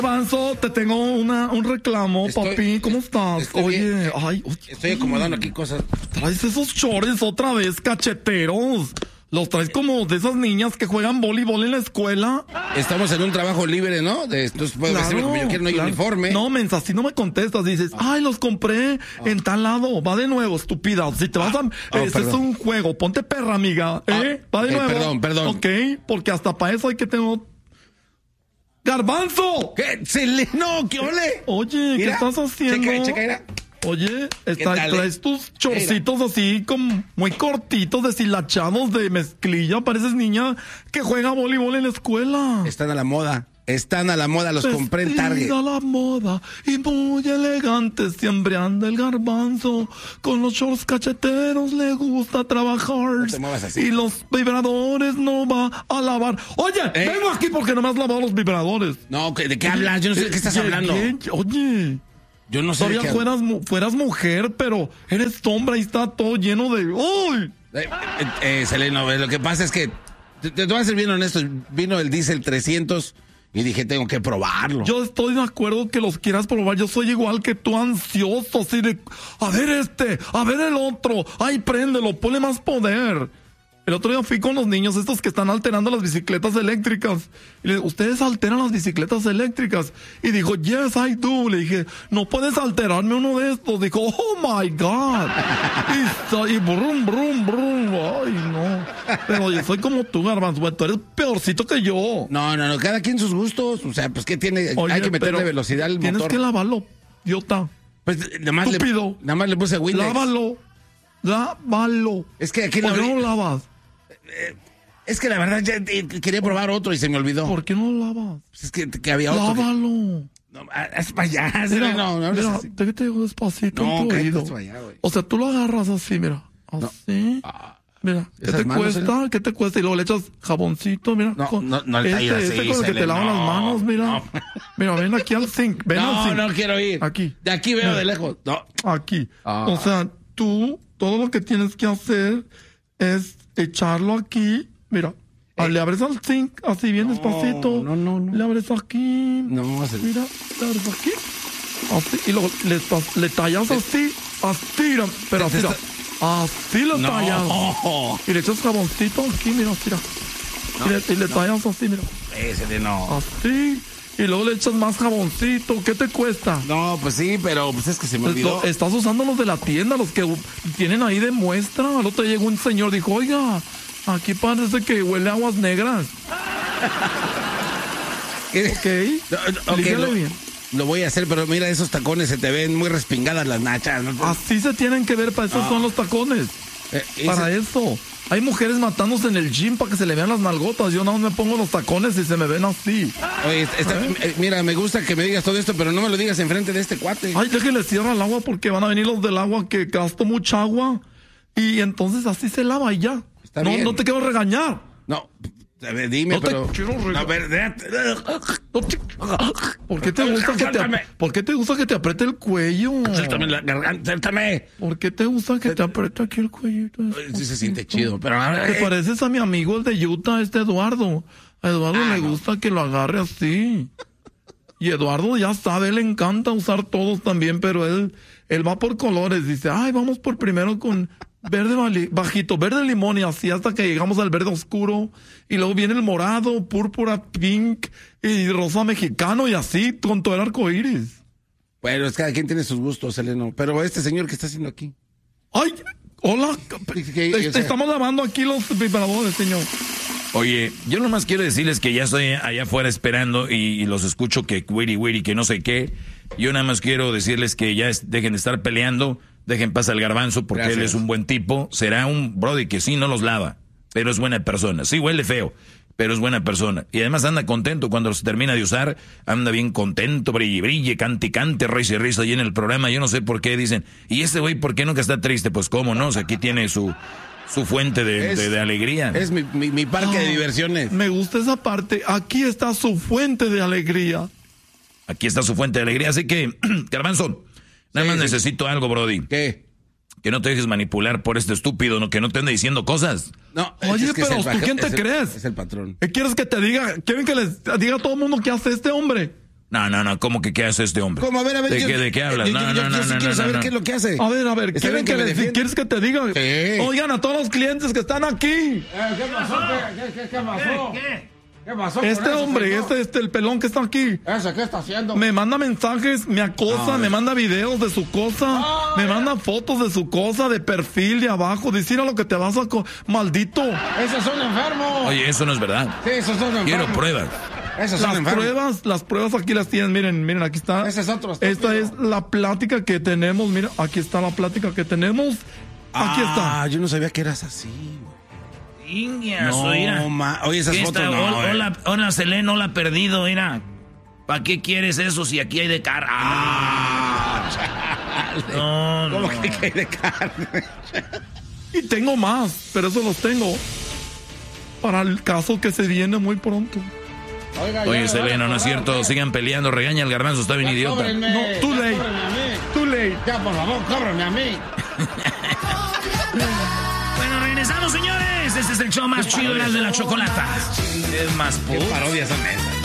Garbanzo, te tengo un reclamo, papi. ¿Cómo estás? Oye. Estoy acomodando aquí cosas. Traes esos shorts otra vez, cacheteros. Los traes como de esas niñas que juegan voleibol en la escuela. Estamos en un trabajo libre, ¿no? Entonces puedo vestirme como yo quiero, no hay uniforme. No, mensa, si no me contestas, dices, los compré en tal lado. Va de nuevo, estúpida. Si te vas a... ese es un juego. Ponte perra, amiga. Va de nuevo. Perdón. Ok, porque hasta para eso hay que tener... ¡Garbanzo! ¿Qué? No, ¿qué ole? Oye, Mira, ¿qué estás haciendo? Checa. Oye, tal, traes tus chorcitos así como muy cortitos, deshilachados de mezclilla. Pareces niña que juega voleibol en la escuela. Están a la moda, los compré en Target. A la moda y muy elegante, siempre anda el Garbanzo. Con los shorts cacheteros le gusta trabajar. No te muevas así. Y los vibradores no va a lavar. Oye, vengo aquí porque no me has lavado los vibradores. No, ¿de qué hablas? Yo no sé de qué estás hablando. Oye... Yo no sé. Todavía fueras mujer, pero eres sombra y está todo lleno de... ¡Uy! Seleno, lo que pasa es que, te voy a ser bien honesto, vino el Diesel 300 y dije, tengo que probarlo. Yo estoy de acuerdo que los quieras probar, yo soy igual que tú, ansioso, así de... A ver a ver el otro, ay, préndelo, ponle más poder. El otro día fui con los niños estos que están alterando las bicicletas eléctricas. Y le dije, ¿ustedes alteran las bicicletas eléctricas? Y dijo, yes, I do. Le dije, no puedes alterarme uno de estos. Dijo, oh my God. Y brum, brum, brum. Ay, no. Pero yo soy como tú, Garbanzo. Tú eres peorcito que yo. No, cada quien sus gustos. O sea, pues ¿qué tiene? Oye, hay que meterle velocidad al motor. Tienes que lavarlo, idiota. Pues nada más le puse Windex. Lávalo. Es que aquí ¿Por qué no lo lavas? Es que la verdad ya quería probar otro y se me olvidó. ¿Por qué no lo lavas? Pues es que había otro. Lávalo. No, es para allá. Mira, te digo despacito en tu oído. O sea, tú lo agarras así, mira. Así. Mira, ¿qué te cuesta? Y luego le echas jaboncito, mira. No le talles así, con el que te lavan las manos, mira. No. Mira, ven aquí al zinc. Al zinc. No quiero ir. Aquí. De aquí veo de lejos. No. Aquí. O sea, tú, todo lo que tienes que hacer es echarlo aquí, mira. Le abres al zinc, así bien despacito. No. Le abres aquí. No, mira, le abres aquí. Así, y luego le tallas así, pero así, así lo tallas. Y le echas jaboncito aquí, mira, y le tallas así, mira. Ese no. Así. Y luego le echas más jaboncito. ¿Qué te cuesta? No, pues sí, pero pues es que se me olvidó. Estás usando los de la tienda, los que tienen ahí de muestra. Al otro día llegó un señor, dijo, oiga, aquí parece que huele a aguas negras. Ok. Lígale bien. Lo voy a hacer, pero mira, esos tacones se te ven muy respingadas las nachas, ¿no? Así se tienen que ver, para eso son los tacones. Para eso. Hay mujeres matándose en el gym para que se le vean las nalgotas. Yo nada más me pongo los tacones y se me ven así. Oye, mira, me gusta que me digas todo esto, pero no me lo digas enfrente de este cuate. Ay, déjale cierra el agua porque van a venir los del agua que gasto mucha agua. Y entonces así se lava y ya. No te quiero regañar. No, dime, pero... No, ¿Por qué te gusta que te apriete el cuello? Suéltame la garganta, suéltame. ¿Por qué te gusta que te apriete aquí el cuellito? Sí se siente chido, pero... Te pareces a mi amigo el de Utah, Eduardo. A Eduardo le gusta que lo agarre así. Y Eduardo ya sabe, le encanta usar todos también, pero él va por colores. Dice, vamos por primero con... verde bajito, verde limón y así hasta que llegamos al verde oscuro y luego viene el morado, púrpura, pink y rosa mexicano y así con todo el arco iris. Bueno, es que cada quien tiene sus gustos, Seleno. Pero este señor, ¿qué está haciendo aquí? ¡Ay! ¡Hola! Estamos lavando aquí los vibradores, señor. Oye, yo nomás quiero decirles que ya estoy allá afuera esperando y los escucho que wiri, que no sé qué. Yo nada más quiero decirles que ya dejen de estar peleando, dejen pasar al Garbanzo porque Gracias. Él es un buen tipo. Será un brody que sí no los lava, pero es buena persona. Sí huele feo, pero es buena persona. Y además anda contento cuando se termina de usar, anda bien contento, brille, cante, risa y risa ahí en el programa. Yo no sé por qué dicen, ¿y este güey por qué nunca está triste? Pues cómo no, o sea, aquí tiene su fuente de alegría. Es mi parque de diversiones. Me gusta esa parte. Aquí está su fuente de alegría. Aquí está su fuente de alegría. Así que, Garbanzo, nada más necesito algo, brody. ¿Qué? Que no te dejes manipular por este estúpido, ¿no? Que no te ande diciendo cosas. No, oye, pero ¿tú quién te crees? Es el patrón. ¿Quieres que te diga? ¿Quieren que les diga a todo el mundo qué hace este hombre? No, ¿cómo que qué hace este hombre? ¿Cómo? A ver. ¿De qué hablas? Yo sí quiero saber qué es lo que hace. A ver, ¿quieres que te diga? Sí. Oigan, a todos los clientes que están aquí. ¿Qué pasó? ¿Qué pasó? ¿Qué pasó? Este hombre, el pelón que está aquí. ¿Ese qué está haciendo? Me manda mensajes, me acosa, me manda videos de su cosa, me manda fotos de su cosa, de perfil, de abajo, decir a lo que te vas a... maldito. Ese es un enfermo. Oye, eso no es verdad. Sí, esos son enfermos. Quiero pruebas. Las pruebas aquí las tienen, miren, aquí está. Ese es otro estúpido. Esta es la plática que tenemos, mira, aquí está la plática que tenemos. Aquí está. Yo no sabía que eras así. Oye, esas fotos no. Hola, Selene, no la he perdido, mira. ¿Para qué quieres eso si aquí hay de carne? ¿Cómo que hay de carne? Y tengo más, pero eso los tengo para el caso que se viene muy pronto. Oye, Selena, no es cierto. Sigan peleando, regaña al Garbanzo, está bien idiota. Cóbrenme, No, too late. Ya, por favor, cóbrenme a mí. Bueno, regresamos, señores. Este es el show más chido de la chocolata. Es más ¿Qué parodias son esas?